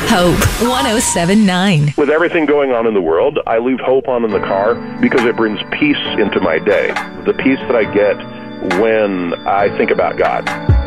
Hope 107.9. With everything going on in the world, I leave hope on in the car because it brings peace into my day. The peace that I get when I think about God.